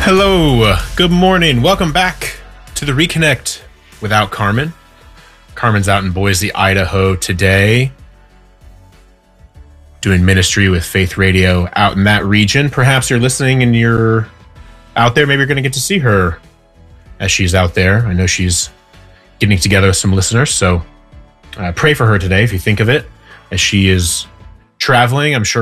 Hello, good morning. Welcome back to the Reconnect without Carmen. Carmen's out in Boise, Idaho today, doing ministry with Faith Radio out in that region. Perhaps you're listening and you're out there. Maybe you're going to get to see her as she's out there. I know she's getting together with some listeners, so pray for her today if you think of it, as she is traveling. I'm sure